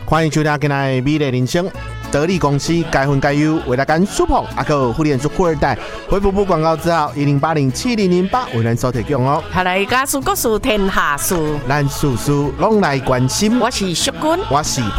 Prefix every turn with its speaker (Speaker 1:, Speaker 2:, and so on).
Speaker 1: 欢迎收听今天的美丽人生。得力公司该分该优，为大家舒捧，还有互联做富二代。回复不广告之后，10807008为咱所提供哦。
Speaker 2: 他来家事，各事天下事，
Speaker 1: 咱事事拢来关心。
Speaker 2: 我是淑君，
Speaker 1: 我是